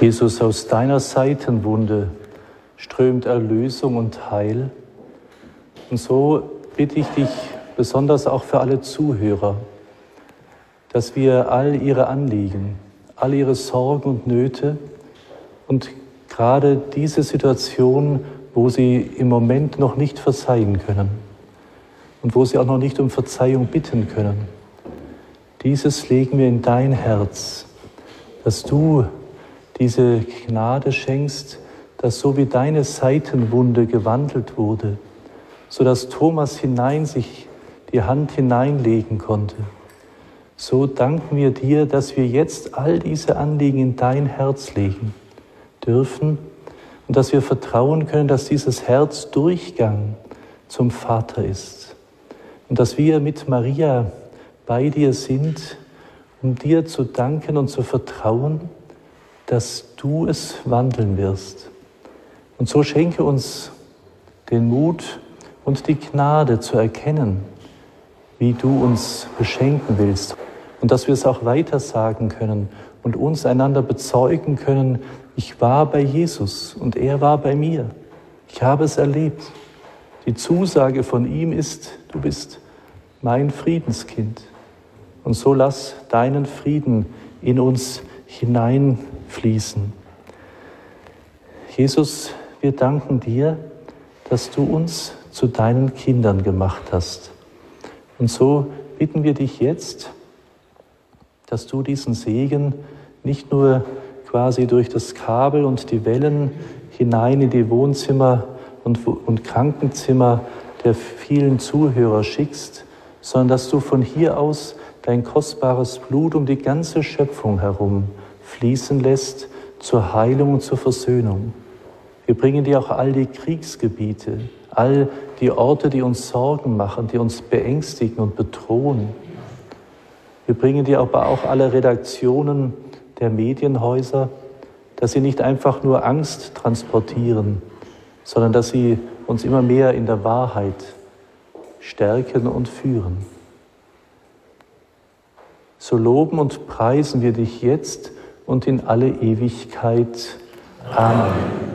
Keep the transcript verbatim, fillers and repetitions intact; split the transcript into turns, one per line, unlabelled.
Jesus, aus deiner Seitenwunde strömt Erlösung und Heil. Und so bitte ich dich besonders auch für alle Zuhörer, dass wir all ihre Anliegen, all ihre Sorgen und Nöte und gerade diese Situation, wo sie im Moment noch nicht verzeihen können und wo sie auch noch nicht um Verzeihung bitten können, dieses legen wir in dein Herz, dass du diese Gnade schenkst, dass so wie deine Seitenwunde gewandelt wurde, sodass Thomas hinein sich die Hand hineinlegen konnte, so danken wir dir, dass wir jetzt all diese Anliegen in dein Herz legen dürfen und dass wir vertrauen können, dass dieses Herz Durchgang zum Vater ist und dass wir mit Maria bei dir sind, um dir zu danken und zu vertrauen, dass du es wandeln wirst. Und so schenke uns den Mut und die Gnade zu erkennen, wie du uns beschenken willst. Und dass wir es auch weiter sagen können und uns einander bezeugen können, ich war bei Jesus und er war bei mir. Ich habe es erlebt. Die Zusage von ihm ist, du bist mein Friedenskind. Und so lass deinen Frieden in uns hineinfließen. Jesus, wir danken dir, dass du uns zu deinen Kindern gemacht hast. Und so bitten wir dich jetzt, dass du diesen Segen nicht nur quasi durch das Kabel und die Wellen hinein in die Wohnzimmer und, und Krankenzimmer der vielen Zuhörer schickst, sondern dass du von hier aus dein kostbares Blut um die ganze Schöpfung herum fließen lässt zur Heilung und zur Versöhnung. Wir bringen dir auch all die Kriegsgebiete, all die Orte, die uns Sorgen machen, die uns beängstigen und bedrohen. Wir bringen dir aber auch alle Redaktionen der Medienhäuser, dass sie nicht einfach nur Angst transportieren, sondern dass sie uns immer mehr in der Wahrheit stärken und führen. So loben und preisen wir dich jetzt und in alle Ewigkeit. Amen.